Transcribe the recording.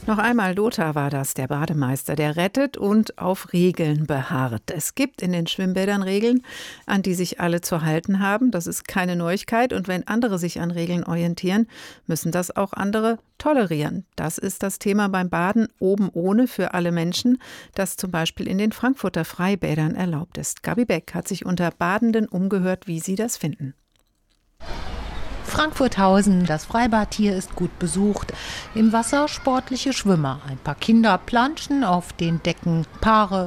Noch einmal, Lothar war das, der Bademeister, der rettet und auf Regeln beharrt. Es gibt in den Schwimmbädern Regeln, an die sich alle zu halten haben. Das ist keine Neuigkeit. Und wenn andere sich an Regeln orientieren, müssen das auch andere tolerieren. Das ist das Thema beim Baden oben ohne für alle Menschen, das zum Beispiel in den Frankfurter Freibädern erlaubt ist. Gabi Beck hat sich unter Badenden umgehört, wie sie das finden. Frankfurthausen, das Freibad hier ist gut besucht. Im Wasser sportliche Schwimmer. Ein paar Kinder planschen auf den Decken. Paare